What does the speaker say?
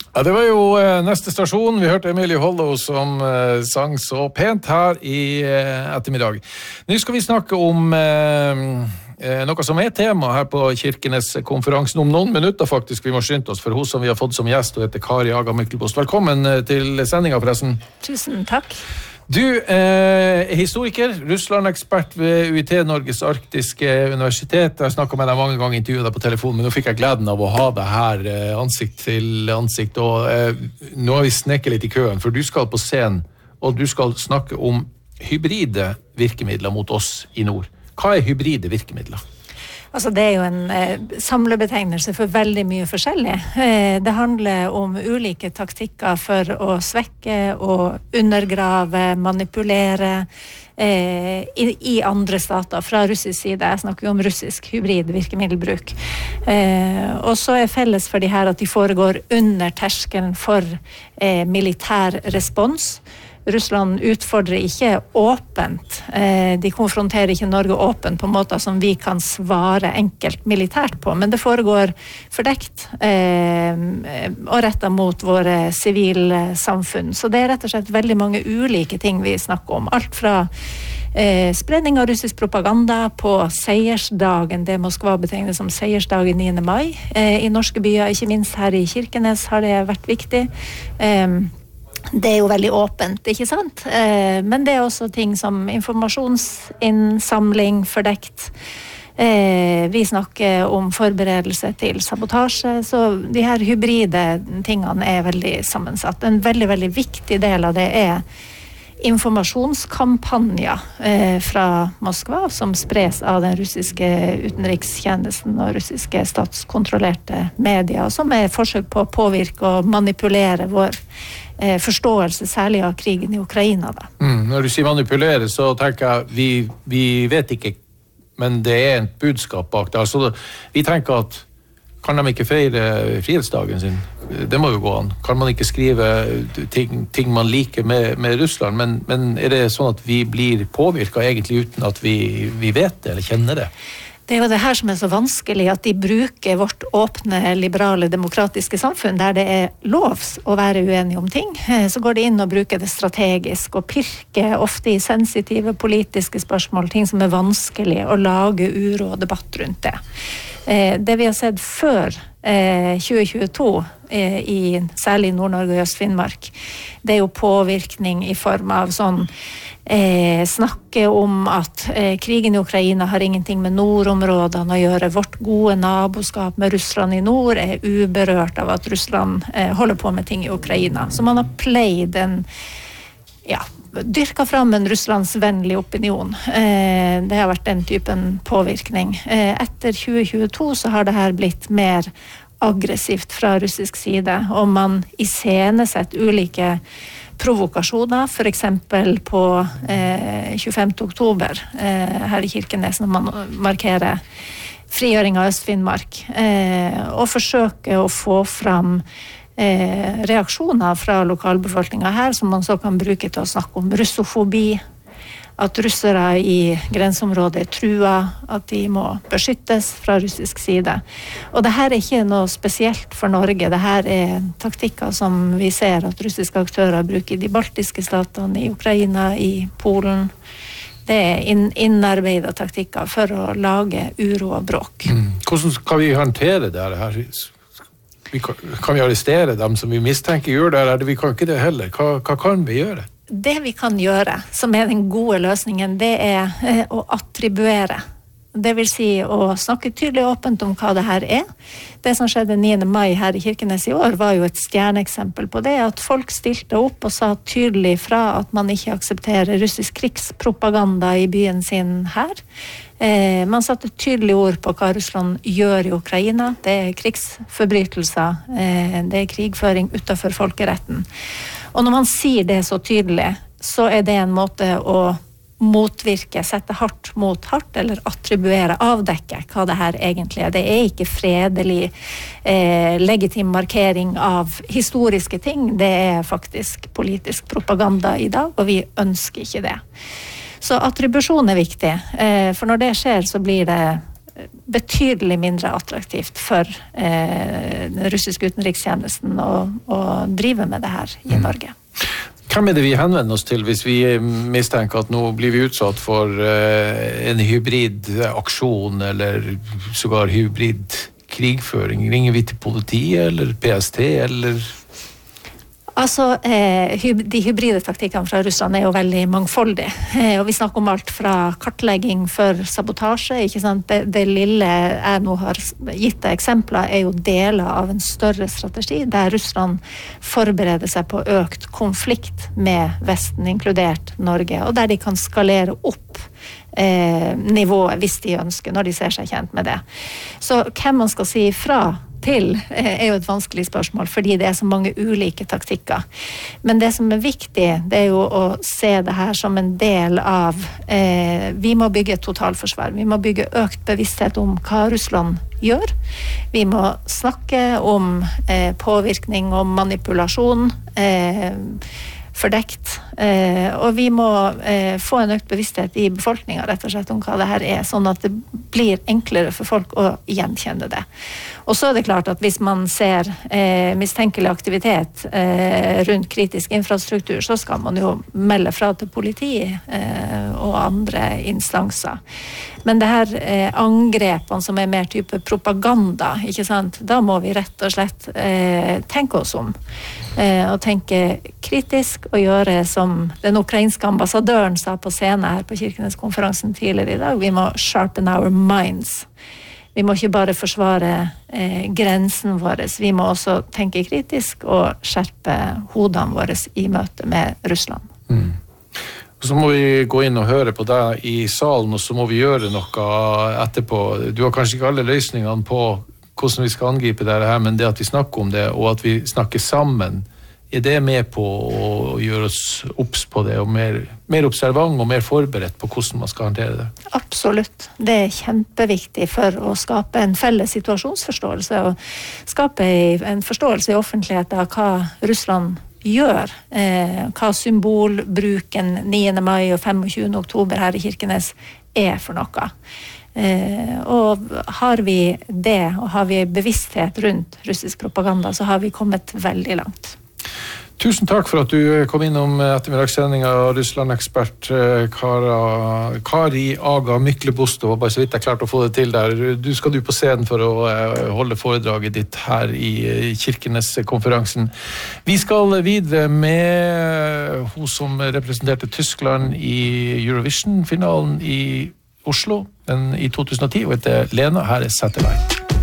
Ja, det var jo neste stasjon. Vi hørte Emilie Hollo som sang så pent her i ettermiddag. Nå skal vi snakke om noe som tema her på Kirkenes-konferansen om noen minutter faktisk. Vi må skynde oss for hun som vi har fått som gjest, og heter Kari Aga Mykkelpost. Velkommen til sendingen, forresten. Tusen takk. Du historiker, Russland-ekspert ved UiT, Norges Arktiske Universitet. Jeg har snakket med deg mange ganger, intervjuet deg på telefon, men nå fikk jeg gleden av å ha deg her ansikt til ansikt, og nå har vi snekket litt i køen, for du skal på scenen, og du skal snakke om hybride virkemidler mot oss i nord. Hva hybride virkemidler? Altså det jo en samlebetegnelse for veldig mye forskjellig. Det handler om ulike taktikker for å svekke og undergrave, manipulere i andre stater fra russisk side. Jeg snakker jo om russisk hybrid virkemiddelbruk. Og så felles for de her at de foregår under terskelen for militær respons. Russland utfordrer ikke åpent. De konfronterer ikke Norge åpent på måter som vi kan svare enkelt militært på, men det foregår fordekt og rettet mot våre sivile samfunn. Så det rett og slett veldig mange ulike ting vi snakker om. Alt fra spredning av russisk propaganda på seiersdagen, det Moskva betegner som seiersdagen 9. mai. I norske byer, ikke minst her i Kirkenes, har det vært viktig. Det jo veldig åpent, ikke sant? Men det også ting som informasjonsinnsamling, fordekt. Vi snakker om forberedelse til sabotasje, så de her hybride tingene veldig sammensatt. En veldig, veldig viktig del av det informasjonskampanjer fra Moskva, som spres av den russiske utenrikstjenesten og russiske statskontrollerte medier, og som forsøk på å påvirke og manipulere vår forståelse, særlig av krigen i Ukraina. Da. Når du sier manipulere, så tenker jeg, vi vet ikke, men det et budskap bak det. Altså, vi tenker at kan de ikke feire frihetsdagen sin? Det må jo gå an. Kan man ikke skrive ting man liker med Russland, men det sånn at vi blir påvirket egentlig uten at vi vet det eller kjenner det? Det jo det her som så vanskelig, at de bruker vårt åpne, liberale, demokratiske samfunn, der det lov å være uenige om ting. Så går de inn og bruker det strategisk, og pirker ofte i sensitive politiske spørsmål, ting som vanskelig, å lage uro og debatt rundt det. Det vi har sett før 2022, særlig i Nord-Norge og Øst-Finnmark, det jo påvirkning i form av sånn snakke om at krigen i Ukraina har ingenting med nordområdene å gjøre. Vårt gode naboskap med Russland i nord uberørt av at Russland holder på med ting i Ukraina. Så man har pleid dyrka fram en russlandsvennlig opinion. Det har vært den typen påvirkning. Etter 2022 så har det her blitt mer aggressivt fra russisk side, og man iscenesett ulike provokasjoner, for eksempel på 25. oktober her i Kirkenes, når man markerer frigjøring av Øst-Finnmark, og forsøker å få fram reaksjoner fra lokalbefolkningen her, som man så kan bruke til å snakke om russofobi, at russere i grenseområdet trua, at de må beskyttes fra russisk side. Og det her ikke noe spesielt for Norge. Det her taktikker som vi ser at russiske aktører bruker i de baltiske statene, i Ukraina, i Polen. Det innarbeidet taktikker for å lage uro og bråk. Hvordan skal vi håndtere det her? Kan vi arrestere dem som vi mistenker gjør det, eller vi kan ikke det heller? Hva kan vi gjøre? Det vi kan gjøre, som den gode løsningen, det å attribuere. Det vil si å snakke tydelig og åpent om hva det her Det som skjedde 9. mai her i Kirkenes i år var jo et stjerneeksempel på det, at folk stilte opp og sa tydelig fra at man ikke aksepterer russisk krigspropaganda i byen sin her. Man satte tydelig ord på hva Russland gjør i Ukraina. Det krigsforbrytelser, det krigføring utenfor folkeretten. Og når man sier det så tydelig, så det en måte å motvirke, sette hardt mot hardt, eller attribuere, avdekke hva det her egentlig Det ikke fredelig, legitim markering av historiske ting. Det faktisk politisk propaganda i dag, og vi ønsker ikke det. Så attribusjon viktig, for når det skjer så blir det betydelig mindre attraktivt for den russiske utenrikstjenesten å drive med det her i Norge. Hvem det vi henvender oss til hvis vi mistenker at nå blir vi utsatt for en hybrid aksjon eller sågar hybrid krigføring? Ringer vi til politiet eller PST eller... Altså, de hybride taktikkene fra Russland jo veldig mangfoldige, og vi snakker om alt fra kartlegging for sabotasje, ikke sant? Det lille jeg nå har gitt deg eksempler jo deler av en større strategi, der Russland forbereder seg på økt konflikt med Vesten, inkludert Norge, og der de kan skalere opp nivået hvis de ønsker, når de ser seg kjent med det. Så hvem man skal si ifra til jo et vanskelig spørsmål, fordi det så mange ulike taktikker. Men det som viktig, det jo å se det her som en del av vi må bygge et totalforsvar. Vi må bygge økt bevissthet om hva Russland gjør. Vi må snakke om påvirkning og manipulasjon, fordekt, og vi må få en økt bevissthet i befolkningen rett og slett om hva det her sånn at det blir enklere for folk å gjenkjenne det. Og så det klart at hvis man ser mistenkelig aktivitet rundt kritisk infrastruktur, så skal man jo melde fra til politi og andre instanser. Men det her angrepene som mer type propaganda, ikke sant? Da må vi rett og slett tenke oss om. Og tenke kritisk og gjøre som den ukrainske ambassadøren sa på scenen her på Kirkenes-konferansen tidligere i dag. Vi må sharpen our minds. Vi må ikke bare forsvare grensen vår, vi må også tenke kritisk og skjerpe hodene våre i møte med Russland. Så må vi gå inn og høre på deg i salen, og så må vi gjøre noe etterpå. Du har kanskje ikke alle løsningene på hvordan vi skal angripe det her, men det at vi snakker om det, og at vi snakker sammen, det med på å gjøre oss obs på det, og mer observant og mer forberedt på hvordan man skal håndtere det? Absolutt. Det kjempeviktig for å skape en felles situasjonsforståelse, og skape en forståelse i offentligheten av hva Russland gjør, hva symbolbruken 9. mai og 25. oktober her i Kirkenes for noe. Og har vi det, og har vi bevissthet rundt russisk propaganda, så har vi kommet veldig langt. Tusen takk for at du kom innom ettermiddagssendingen, Russland-ekspert Kari Aga Myklebostov, bare så vidt jeg klarte å få det til der. Du skal på scenen for å holde foredraget ditt her i Kirkenes-konferansen. Vi skal videre med hun som representerte Tyskland i Eurovision-finalen i Oslo i 2010, og heter Lena. Her Satellite.